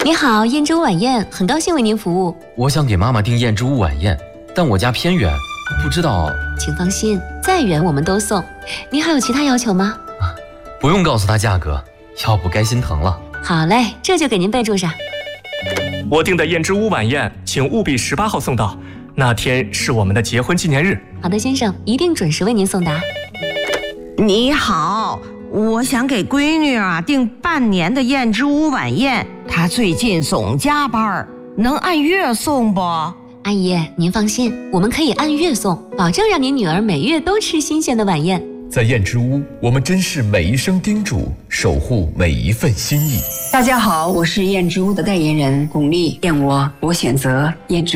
你好，燕之屋晚宴，很高兴为您服务。 我想给妈妈订燕之屋晚宴，但我家偏远，不知道。 请放心，再远我们都送。您还有其他要求吗？ 不用告诉她价格，要不该心疼了。 好嘞，这就给您备注上。 我订的燕之屋晚宴，请务必18号送到，那天是我们的结婚纪念日。 好的，先生，一定准时为您送达。 你好，我想给闺女订半年的燕之屋晚宴，她最近总加班，能按月送不？ 阿姨，您放心，我们可以按月送，保证让您女儿每月都吃新鲜的晚宴。 在燕之屋，我们珍视每一声叮嘱，守护每一份心意。 大家好，我是燕之屋的代言人巩俐，燕窝，我选择燕之屋。